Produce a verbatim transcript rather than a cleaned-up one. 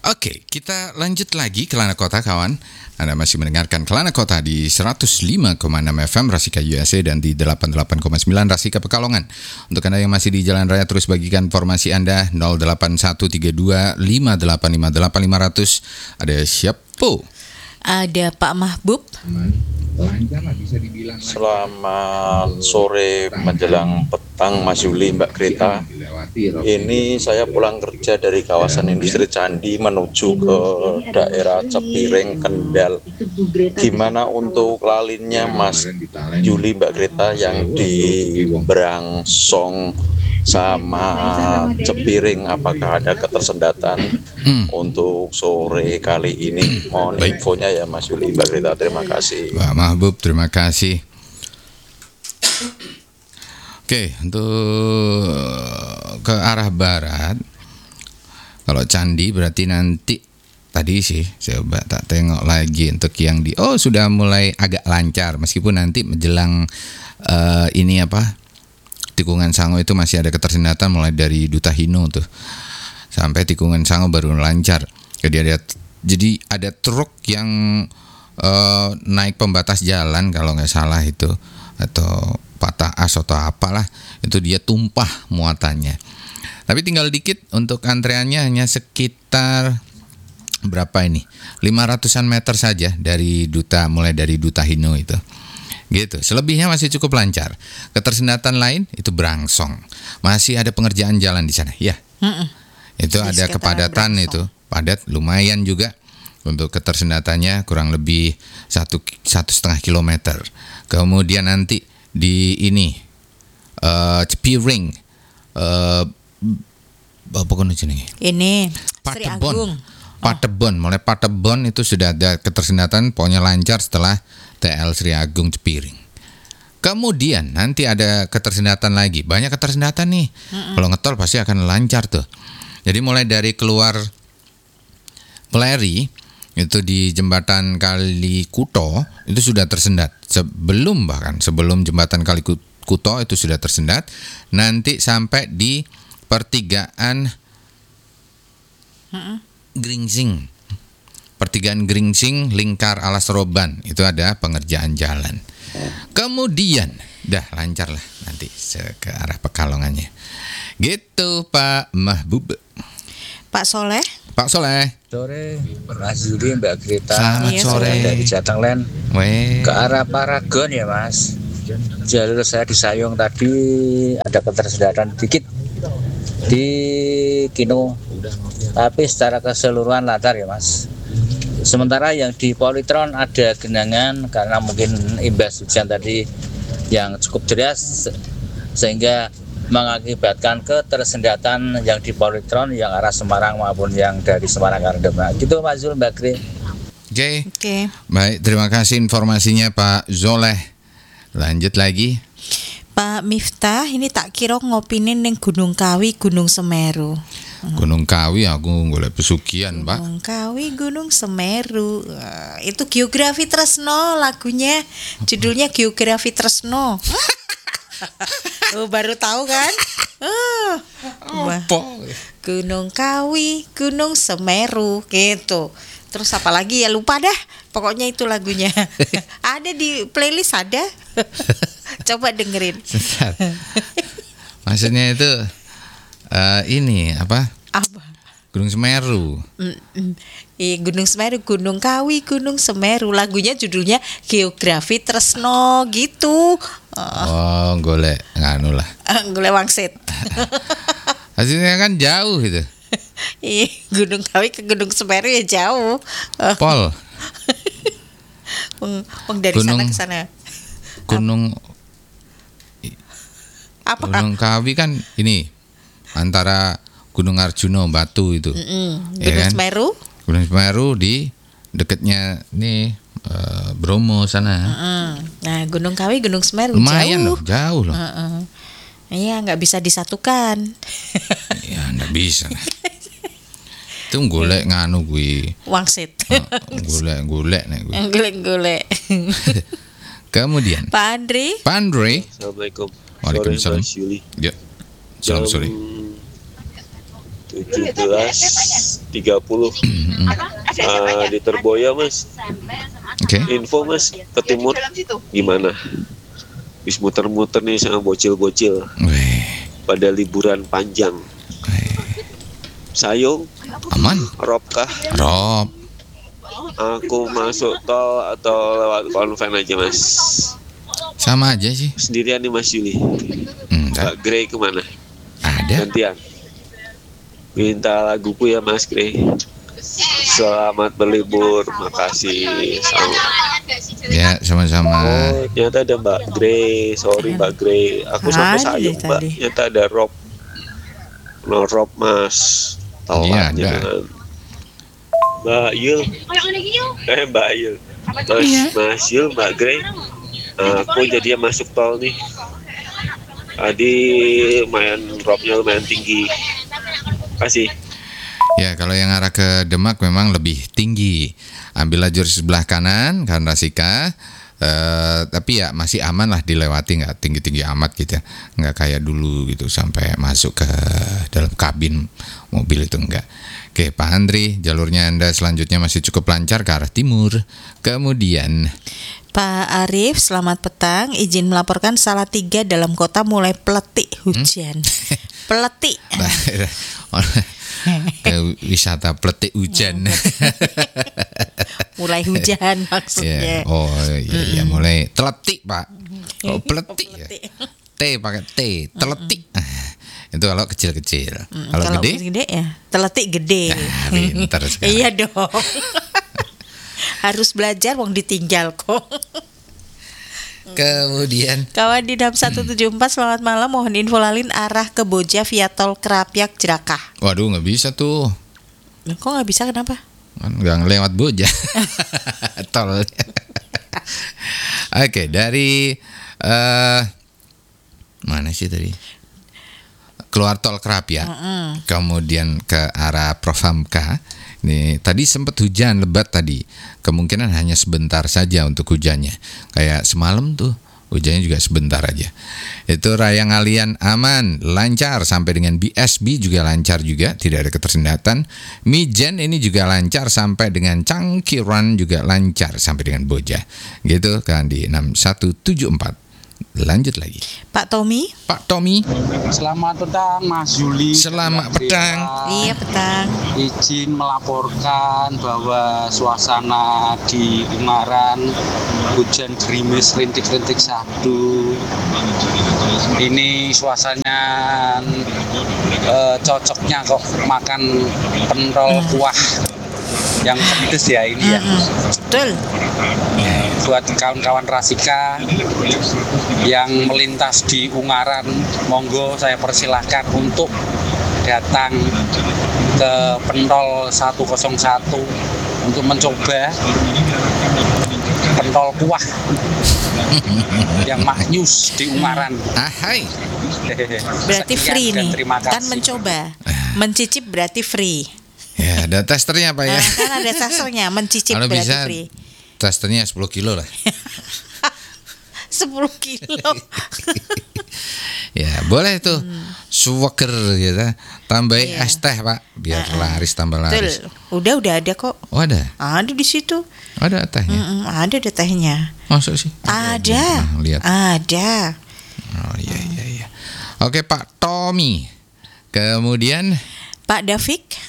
Oke, kita lanjut lagi Kelana Kota, kawan. Anda masih mendengarkan Kelana Kota di seratus lima koma enam F M Rasika U S A dan di delapan puluh delapan koma sembilan Rasika Pekalongan. Untuk Anda yang masih di Jalan Raya, terus bagikan informasi Anda nol delapan satu tiga dua lima delapan lima delapan lima nol nol. Ada siapa? Ada Pak Mahbub. Selamat sore menjelang petang Mas Yuli, Mbak Greta. Ini saya pulang kerja dari kawasan industri Candi menuju ke daerah Cepiring, Kendal. Gimana untuk lalinnya Mas Yuli, Mbak Greta, yang di Brangsong sama Cepiring, apakah ada ketersendatan hmm. untuk sore kali ini? Mohon Baik. infonya ya Mas Yuli, Mbak Greta. Terima kasih. Pak Mahbub, terima kasih. Oke, untuk ke arah barat, kalau Candi berarti nanti tadi sih coba tak tengok lagi untuk yang di oh sudah mulai agak lancar, meskipun nanti menjelang uh, ini apa Tikungan Sango itu masih ada ketersendatan mulai dari Duta Hino tuh sampai Tikungan Sango baru lancar. Jadi ada jadi ada truk yang uh, naik pembatas jalan kalau nggak salah itu, atau patah as atau apalah, itu dia tumpah muatannya. Tapi tinggal dikit, untuk antreannya hanya sekitar berapa ini? lima ratusan meter saja dari Duta, mulai dari Duta Hino itu. Gitu. Selebihnya masih cukup lancar. Ketersendatan lain itu Brangsong. Masih ada pengerjaan jalan di sana. Ya. Mm-mm. Itu di ada kepadatan Brangsong. Itu padat lumayan juga. Untuk ketersendatannya kurang lebih satu satu setengah kilometer. Kemudian nanti di ini uh, Cepiring, uh, apa kono jenenge? Ini Patebon. Patebon, oh. mulai Patebon itu sudah ada ketersendatan, pokoknya lancar setelah T L Sri Agung Cepiring. Kemudian nanti ada ketersendatan lagi, banyak ketersendatan nih. Mm-mm. Kalau ngetol pasti akan lancar tuh. Jadi mulai dari keluar Peleri itu di jembatan Kali Kuto itu sudah tersendat. Sebelum bahkan sebelum jembatan Kali Kuto itu sudah tersendat. Nanti sampai di pertigaan Mm-mm. Gringsing, pertigaan Gringsing, Lingkar Alas Roban, itu ada pengerjaan jalan. Kemudian dah lancar lah nanti ke arah Pekalongannya. Gitu Pak Mahbub. Pak Soleh. Pak Soleh. Sore, Mas Yuli, Mbak Greta. Selamat iya, sore. Dari Jatenglen Weh. ke arah Paragon ya Mas. Jalur saya di Sayung tadi ada ketersendatan dikit di Kino, tapi secara keseluruhan lancar ya Mas. Sementara yang di Politron ada genangan karena mungkin imbas hujan tadi yang cukup deras sehingga mengakibatkan ketersendatan yang di Politron yang arah Semarang maupun yang dari Semarang ke arah Demak. Gitu Pak Zul, Mbak Gre. Oke. Okay. Baik, terima kasih informasinya Pak Zoleh. Lanjut lagi. Pak Miftah, ini tak kira ngopinin ning Gunung Kawi, Gunung Semeru. Gunung Kawi aku golek pesugihan, Pak. Gunung Kawi, Gunung Semeru. Uh, itu Geografi Tresno lagunya. Judulnya Geografi Tresno. Oh, baru tahu kan? Uh, Apa? Gunung Kawi, Gunung Semeru gitu. Terus apa lagi ya, lupa dah. Pokoknya itu lagunya. Ada di playlist ada. Coba dengerin. Maksudnya itu uh, ini apa? Apa? Gunung Semeru. Iya, Gunung Semeru, Gunung Kawi, Gunung Semeru. Lagunya judulnya Geografi Tresno gitu. Oh, golek nganu lah. Golek wangsit. Hasilnya kan jauh gitu. Iya, Gunung Kawi ke Gunung Semeru ya jauh. Pol. Wong dari Gunung, sana ke sana. Gunung apa? Gunung Kawi kan ini antara Gunung Arjuna Batu itu. Mm-mm. Gunung ya kan? Semeru. Gunung Semeru di dekatnya nih uh, Bromo sana. Mm-mm. Nah, Gunung Kawi, Gunung Semeru lumayan jauh. loh, jauh loh. Iya, nggak bisa disatukan. Ya, nggak bisa lah. Itu golek nganu gue. Wangsit. Golek-golek nih gue. Golek-golek. Kemudian Pak Andre. Pak Andre. Assalamualaikum. Waalaikumsalam. Ya. Salam sore. tujuh belas tiga puluh uh, di Terboya Mas. Oke. Info Mas ke timur gimana? Bis muter-muter nih sama bocil-bocil Weh, pada liburan panjang. weh. Sayung, Aman. Rob kah? Rob. Aku masuk tol atau lewat konven aja Mas? Sama aja sih. Sendirian nih Mas Yuli. Hmm, Mbak Grey kemana? ada. Gantian. Minta laguku ya Mas Grey. Selamat berlibur, makasih. Sama. Ya, sama-sama. Oh, ternyata ada Mbak Grey. Sorry Mbak Grey. Aku sama Ada Sayung deh Mbak. tadi. Ternyata ada Rob. No Rob Mas. Tahu Iya, aja ada. dengan Mbak Yul. Eh Mbak Yul. Mas, Iya. Mas Yul, Mbak Grey. Aku jadinya masuk tol nih. Tadi lumayan Robnya lumayan tinggi. Kasih. Ya, kalau yang arah ke Demak memang lebih tinggi. Ambil lajur sebelah kanan, kanan Rasika. Eh, tapi ya masih aman lah dilewati, nggak tinggi-tinggi amat gitu ya. Nggak kayak dulu gitu sampai masuk ke dalam kabin mobil itu enggak. Oke, Pak Andri, jalurnya Anda selanjutnya masih cukup lancar ke arah timur. Kemudian Pak Arif, selamat petang. Izin melaporkan Salatiga dalam kota mulai peletik hujan. Peletik. ke wisata Pletik Hujan. Mulai hujan Ya, maksudnya. oh iya, iya mulai teletik Pak. Oh peletik ya. Peletik. T pakai T, teletik. Itu kalau kecil-kecil. Mm, Kalau Kalau gede, ya teletik gede. Ah, pinter sekarang. Iya dong. Harus belajar wong ditinggal kok. kemudian Kawan di enam satu tujuh empat, selamat malam. Mohon info lalin arah ke Boja via tol Kerapiak Jerakah. waduh nggak bisa tuh. Loh, kok nggak bisa, kenapa? Kan nggak ngelewat Boja. Tol. Oke, dari eh mana sih tadi? Keluar tol Kerapiak. Kemudian ke arah Profamka. Nih, tadi sempat hujan lebat tadi. Kemungkinan hanya sebentar saja untuk hujannya. Kayak semalam tuh hujannya juga sebentar aja. Itu Raya Ngalian aman, lancar sampai dengan B S B juga lancar juga, tidak ada ketersendatan. Mijen ini juga lancar sampai dengan Cangkiran juga lancar sampai dengan Boja. Gitu kan di enam satu tujuh empat. Lanjut lagi. Pak Tommy? Pak Tommy, Selamat petang Mas Yuli. Selamat petang. Iya, petang. Izin melaporkan bahwa suasana di Ungaran hujan gerimis rintik-rintik sadu. Ini suasananya eh, cocoknya kok makan pentol kuah yang pedes ya ini ya. Betul. Buat kawan-kawan Rasika yang melintas di Ungaran, monggo saya persilahkan untuk datang ke Pentol seratus satu untuk mencoba pentol kuah yang maknyus di Ungaran. Ahai. Berarti Sekian free dan nih. terima Kan kasih. mencoba. Mencicip berarti free. Ya, ada testernya Pak ya. Nah, kan ada testernya, mencicip Kalau berarti bisa free. testernya sepuluh kilo lah. sepuluh kilo. Ya, boleh tuh. Suweker gitu. Tambahin Iya. es teh, Pak, biar laris tambah laris. Betul. Udah udah ada kok. Oh, ada. Ada di situ. Ada tehnya. Mm-mm, ada deh tehnya. Masuk sih. Ada. Nah, lihat. Ada. Oh iya iya iya. Oke, Pak Tommy. Kemudian Pak Davik,